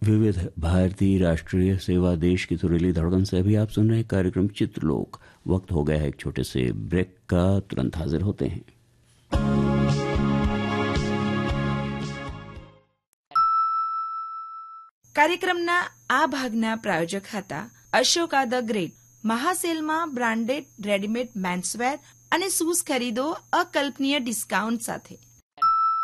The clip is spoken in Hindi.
विविध भारतीय राष्ट्रीय सेवा देश की सुरीली धड़कन से अभी आप सुन रहे हैं कार्यक्रम चित्रलोक। वक्त हो गया है एक छोटे से ब्रेक का, तुरंत हाजिर होते हैं। કાર્યક્રમના આ ભાગના પ્રાયોજક હતા Ashoka the great. મહાસેલમાં branded readymade menswear અને શૂઝ ખરીદો અકલ્પનીય ડિસ્કાઉન્ટ સાથે।